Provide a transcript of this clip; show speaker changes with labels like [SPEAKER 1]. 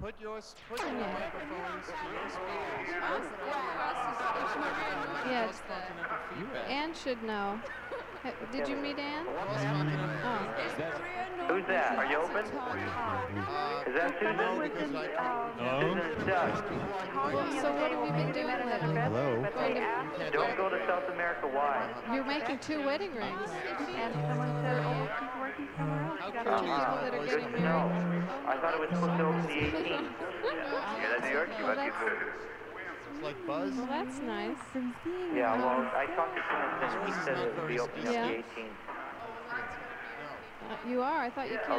[SPEAKER 1] Put your microphones to your speakers.
[SPEAKER 2] Yes. Ann should know. Did you meet Ann?
[SPEAKER 3] Who's that? Are you open? Is that Susan?
[SPEAKER 1] No, because
[SPEAKER 3] Susan is Doug.
[SPEAKER 2] So what have you been doing lately?
[SPEAKER 4] Hello.
[SPEAKER 3] Don't go to South America. Why?
[SPEAKER 2] You're making 2 wedding rings.
[SPEAKER 5] And someone said, oh, she's working somewhere else.
[SPEAKER 1] How
[SPEAKER 5] Got
[SPEAKER 1] could
[SPEAKER 5] a
[SPEAKER 1] you?
[SPEAKER 5] job.
[SPEAKER 2] That are
[SPEAKER 3] Good
[SPEAKER 2] getting
[SPEAKER 3] to know.
[SPEAKER 2] married.
[SPEAKER 3] I thought it was supposed to open the 18th. Yeah, that's New York. You must be moving.
[SPEAKER 1] It's like Buzz.
[SPEAKER 2] Well, that's nice.
[SPEAKER 3] Yeah, well, I talked to Susan. He said it would be opening up the 18th.
[SPEAKER 2] You are? I thought you can't.